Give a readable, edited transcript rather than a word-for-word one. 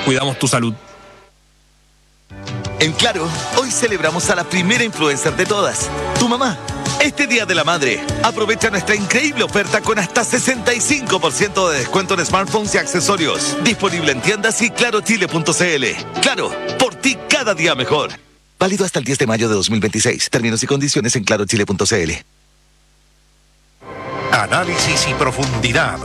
cuidamos tu salud. En Claro, hoy celebramos a la primera influencer de todas, tu mamá. Este Día de la Madre, aprovecha nuestra increíble oferta con hasta 65% de descuento en smartphones y accesorios. Disponible en tiendas y clarochile.cl. Claro, por ti cada día mejor. Válido hasta el 10 de mayo de 2026. Términos y condiciones en clarochile.cl. Análisis y profundidad.